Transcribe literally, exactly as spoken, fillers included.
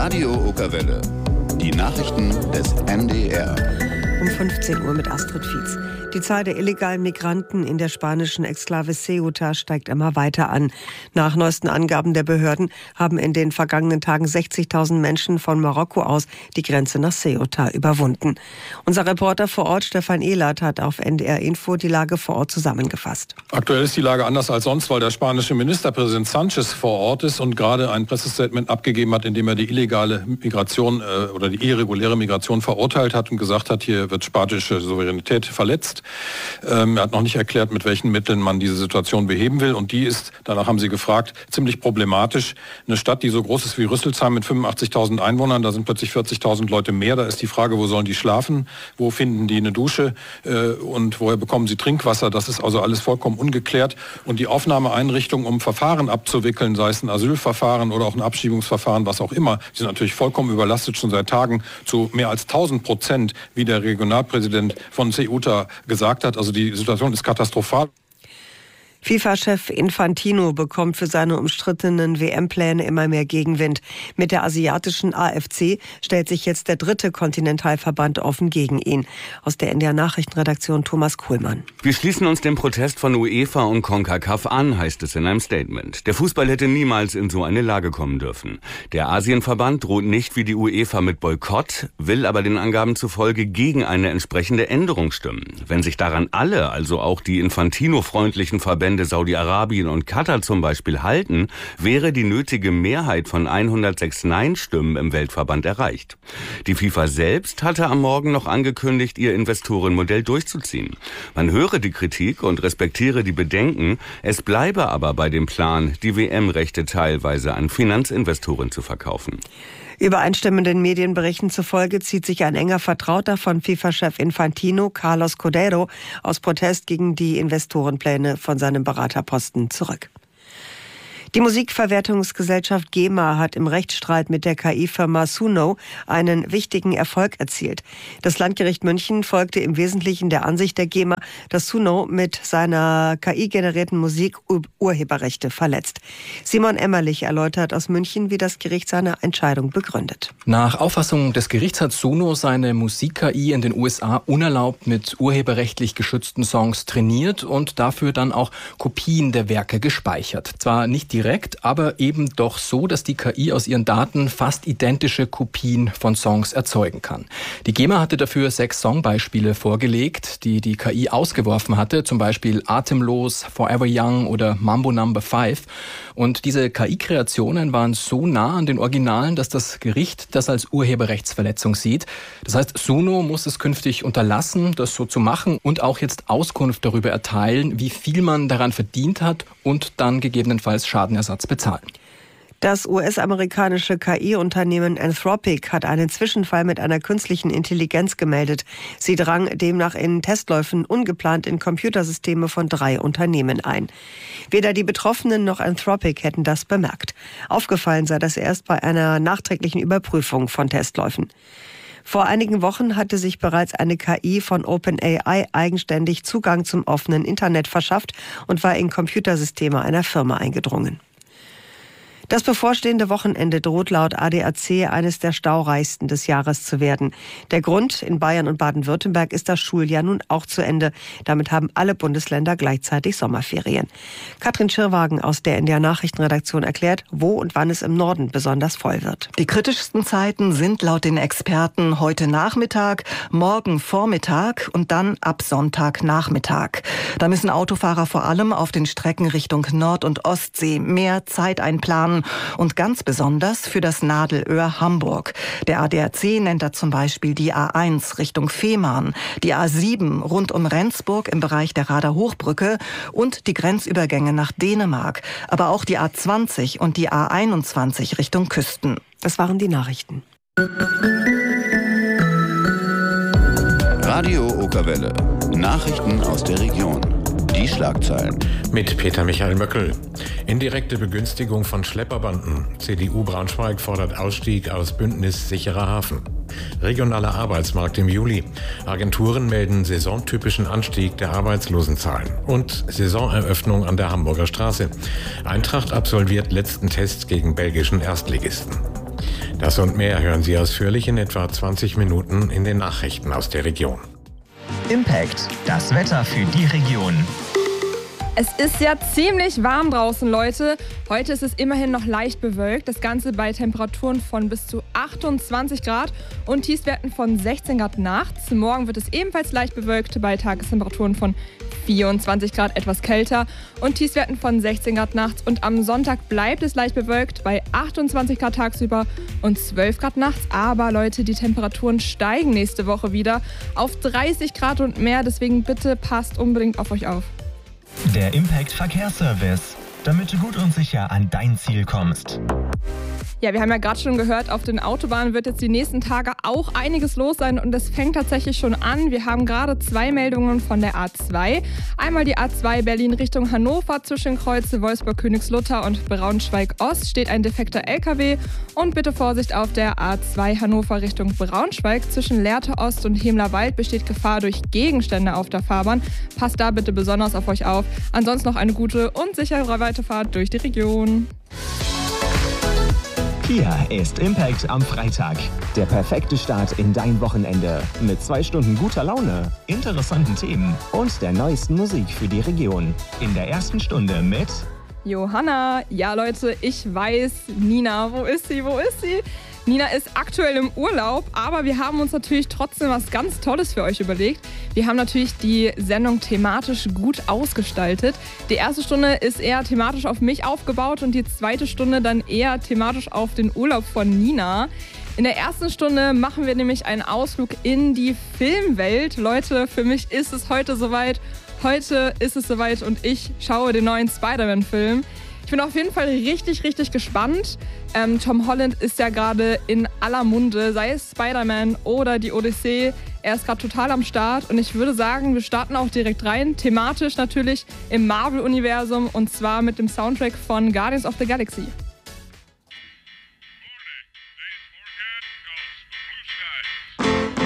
Radio Okerwelle. Die Nachrichten des N D R. Um fünfzehn Uhr mit Astrid Fietz. Die Zahl der illegalen Migranten in der spanischen Exklave Ceuta steigt immer weiter an. Nach neuesten Angaben der Behörden haben in den vergangenen Tagen sechzigtausend Menschen von Marokko aus die Grenze nach Ceuta überwunden. Unser Reporter vor Ort, Stefan Ehlert, hat auf N D R Info die Lage vor Ort zusammengefasst. Aktuell ist die Lage anders als sonst, weil der spanische Ministerpräsident Sanchez vor Ort ist und gerade ein Pressestatement abgegeben hat, in dem er die illegale Migration äh, oder die irreguläre Migration verurteilt hat und gesagt hat, hier wird spanische Souveränität verletzt. Ähm, er hat noch nicht erklärt, mit welchen Mitteln man diese Situation beheben will. Und die ist, danach haben Sie gefragt, ziemlich problematisch. Eine Stadt, die so groß ist wie Rüsselsheim mit fünfundachtzigtausend Einwohnern, da sind plötzlich vierzigtausend Leute mehr. Da ist die Frage, wo sollen die schlafen? Wo finden die eine Dusche? Äh, und woher bekommen sie Trinkwasser? Das ist also alles vollkommen ungeklärt. Und die Aufnahmeeinrichtungen, um Verfahren abzuwickeln, sei es ein Asylverfahren oder auch ein Abschiebungsverfahren, was auch immer, die sind natürlich vollkommen überlastet, schon seit Tagen zu mehr als tausend Prozent, wie der Regionalpräsident von Ceuta gesagt hat. Also die Situation ist katastrophal. FIFA-Chef Infantino bekommt für seine umstrittenen W M-Pläne immer mehr Gegenwind. Mit der asiatischen A F C stellt sich jetzt der dritte Kontinentalverband offen gegen ihn. Aus der N D R-Nachrichtenredaktion Thomas Kuhlmann. Wir schließen uns dem Protest von UEFA und CONCACAF an, heißt es in einem Statement. Der Fußball hätte niemals in so eine Lage kommen dürfen. Der Asienverband droht nicht wie die UEFA mit Boykott, will aber den Angaben zufolge gegen eine entsprechende Änderung stimmen. Wenn sich daran alle, also auch die Infantino-freundlichen Verbände Saudi-Arabien und Katar zum Beispiel halten, wäre die nötige Mehrheit von hundertsechs Nein-Stimmen im Weltverband erreicht. Die FIFA selbst hatte am Morgen noch angekündigt, ihr Investorenmodell durchzuziehen. Man höre die Kritik und respektiere die Bedenken, es bleibe aber bei dem Plan, die W M-Rechte teilweise an Finanzinvestoren zu verkaufen. Übereinstimmenden Medienberichten zufolge zieht sich ein enger Vertrauter von FIFA-Chef Infantino, Carlos Cordero, aus Protest gegen die Investorenpläne von seinem Beraterposten zurück. Die Musikverwertungsgesellschaft GEMA hat im Rechtsstreit mit der K I-Firma Suno einen wichtigen Erfolg erzielt. Das Landgericht München folgte im Wesentlichen der Ansicht der GEMA, dass Suno mit seiner K I-generierten Musik Urheberrechte verletzt. Simon Emmerlich erläutert aus München, wie das Gericht seine Entscheidung begründet. Nach Auffassung des Gerichts hat Suno seine Musik-K I in den U S A unerlaubt mit urheberrechtlich geschützten Songs trainiert und dafür dann auch Kopien der Werke gespeichert. Zwar nicht direkt, aber eben doch so, dass die K I aus ihren Daten fast identische Kopien von Songs erzeugen kann. Die GEMA hatte dafür sechs Songbeispiele vorgelegt, die die K I ausgeworfen hatte, zum Beispiel Atemlos, Forever Young oder Mambo Number Five. Und diese K I-Kreationen waren so nah an den Originalen, dass das Gericht das als Urheberrechtsverletzung sieht. Das heißt, Suno muss es künftig unterlassen, das so zu machen und auch jetzt Auskunft darüber erteilen, wie viel man daran verdient hat und dann gegebenenfalls Schadenersatz bezahlen. Das U S-amerikanische K I-Unternehmen Anthropic hat einen Zwischenfall mit einer künstlichen Intelligenz gemeldet. Sie drang demnach in Testläufen ungeplant in Computersysteme von drei Unternehmen ein. Weder die Betroffenen noch Anthropic hätten das bemerkt. Aufgefallen sei das erst bei einer nachträglichen Überprüfung von Testläufen. Vor einigen Wochen hatte sich bereits eine K I von OpenAI eigenständig Zugang zum offenen Internet verschafft und war in Computersysteme einer Firma eingedrungen. Das bevorstehende Wochenende droht laut A D A C eines der staureichsten des Jahres zu werden. Der Grund: in Bayern und Baden-Württemberg ist das Schuljahr nun auch zu Ende. Damit haben alle Bundesländer gleichzeitig Sommerferien. Katrin Schirwagen aus der N D R-Nachrichtenredaktion erklärt, wo und wann es im Norden besonders voll wird. Die kritischsten Zeiten sind laut den Experten heute Nachmittag, morgen Vormittag und dann ab Sonntagnachmittag. Da müssen Autofahrer vor allem auf den Strecken Richtung Nord- und Ostsee mehr Zeit einplanen. Und ganz besonders für das Nadelöhr Hamburg. Der A D A C nennt da zum Beispiel die A eins Richtung Fehmarn, die A sieben rund um Rendsburg im Bereich der Rader Hochbrücke und die Grenzübergänge nach Dänemark, aber auch die A zwanzig und die A einundzwanzig Richtung Küsten. Das waren die Nachrichten. Radio Okerwelle. Nachrichten aus der Region. Die Schlagzeilen. Mit Peter Michael Möckel. Indirekte Begünstigung von Schlepperbanden. C D U Braunschweig fordert Ausstieg aus Bündnis Sicherer Hafen. Regionaler Arbeitsmarkt im Juli. Agenturen melden saisontypischen Anstieg der Arbeitslosenzahlen. Und Saisoneröffnung an der Hamburger Straße. Eintracht absolviert letzten Test gegen belgischen Erstligisten. Das und mehr hören Sie ausführlich in etwa zwanzig Minuten in den Nachrichten aus der Region. Impact, das Wetter für die Region. Es ist ja ziemlich warm draußen, Leute. Heute ist es immerhin noch leicht bewölkt. Das Ganze bei Temperaturen von bis zu achtundzwanzig Grad und Tiefstwerten von sechzehn Grad nachts. Morgen wird es ebenfalls leicht bewölkt bei Tagestemperaturen von vierundzwanzig Grad, etwas kälter und Tiefstwerten von sechzehn Grad nachts. Und am Sonntag bleibt es leicht bewölkt bei achtundzwanzig Grad tagsüber und zwölf Grad nachts. Aber Leute, die Temperaturen steigen nächste Woche wieder auf dreißig Grad und mehr. Deswegen bitte passt unbedingt auf euch auf. Der Impact Verkehrsservice, damit du gut und sicher an dein Ziel kommst. Ja, wir haben ja gerade schon gehört, auf den Autobahnen wird jetzt die nächsten Tage auch einiges los sein und es fängt tatsächlich schon an. Wir haben gerade zwei Meldungen von der A zwei. Einmal die A zwei Berlin Richtung Hannover zwischen Kreuze Wolfsburg-Königslutter und Braunschweig-Ost steht ein defekter L K W. Und bitte Vorsicht auf der A zwei Hannover Richtung Braunschweig zwischen Lehrte Ost und Hemlerwald besteht Gefahr durch Gegenstände auf der Fahrbahn. Passt da bitte besonders auf euch auf. Ansonsten noch eine gute und sichere Weiterfahrt durch die Region. Hier ist Impact am Freitag. Der perfekte Start in dein Wochenende. Mit zwei Stunden guter Laune, interessanten Themen und der neuesten Musik für die Region. In der ersten Stunde mit Johanna. Ja, Leute, ich weiß, Nina, wo ist sie, wo ist sie? Nina ist aktuell im Urlaub, aber wir haben uns natürlich trotzdem was ganz Tolles für euch überlegt. Wir haben natürlich die Sendung thematisch gut ausgestaltet. Die erste Stunde ist eher thematisch auf mich aufgebaut und die zweite Stunde dann eher thematisch auf den Urlaub von Nina. In der ersten Stunde machen wir nämlich einen Ausflug in die Filmwelt. Leute, für mich ist es heute soweit. Heute ist es soweit und ich schaue den neuen Spider-Man-Film. Ich bin auf jeden Fall richtig, richtig gespannt. Ähm, Tom Holland ist ja gerade in aller Munde, sei es Spider-Man oder die Odyssee. Er ist gerade total am Start und ich würde sagen, wir starten auch direkt rein. Thematisch natürlich im Marvel-Universum und zwar mit dem Soundtrack von Guardians of the Galaxy.